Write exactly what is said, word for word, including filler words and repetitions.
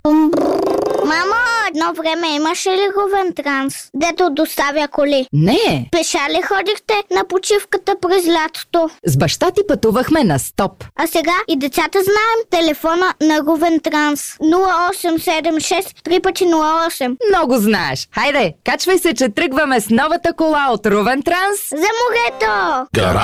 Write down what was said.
Мамо, едно време имаше ли Ровен Транс, дето доставя коли? Не. Пеша ли ходихте на почивката през лятото? С баща ти пътувахме на стоп. А сега и децата знаем телефона на Ровен Транс. нула осем седем шест три пъти нула осем. Много знаеш. Хайде, качвай се, че тръгваме с новата кола от Ровен Транс За морето!